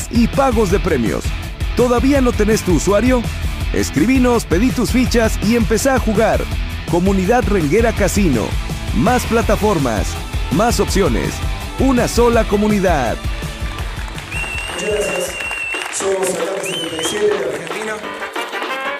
y pagos de premios. ¿Todavía no tenés tu usuario? Escribinos, pedí tus fichas y empezá a jugar. Comunidad Renguera Casino. Más plataformas, más opciones. Una sola comunidad. Muchas gracias. Somos Atlantis 77 de Argentina.